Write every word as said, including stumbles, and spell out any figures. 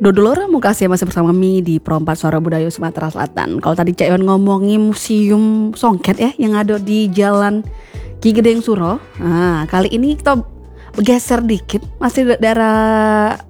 Dodolora Mukasih masih bersama Mi di Pro empat Suara Budaya Sumatera Selatan. Kalau tadi Cak Iwan ngomongin Museum Songket ya yang ada di Jalan Ki Gedeng Suro. Nah, kali ini kita geser dikit masih daerah